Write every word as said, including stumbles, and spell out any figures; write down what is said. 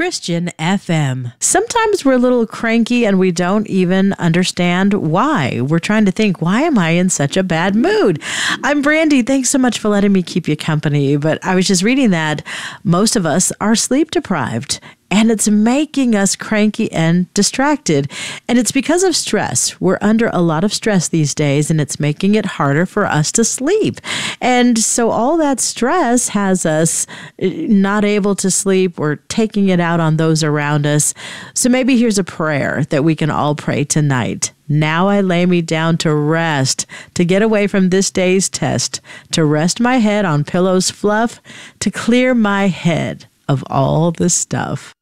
Christian F M. Sometimes we're a little cranky and we don't even understand why. We're trying to think, why am I in such a bad mood? I'm Brandy. Thanks so much for letting me keep you company. But I was just reading that most of us are sleep deprived. And it's making us cranky and distracted. And it's because of stress. We're under a lot of stress these days, and it's making it harder for us to sleep. And so all that stress has us not able to sleep. We're taking it out on those around us. So maybe here's a prayer that we can all pray tonight. Now I lay me down to rest, to get away from this day's test, to rest my head on pillows fluff, to clear my head of all the stuff.